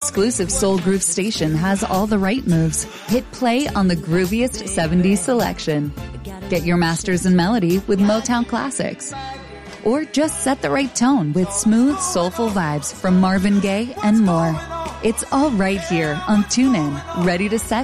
exclusive Soul Groove station has all the right moves. Hit play on the grooviest 70s selection. Get your masters in melody with Motown classics. Or just set the right tone with smooth, soulful vibes from Marvin Gaye and more. It's all right here on TuneIn, ready to set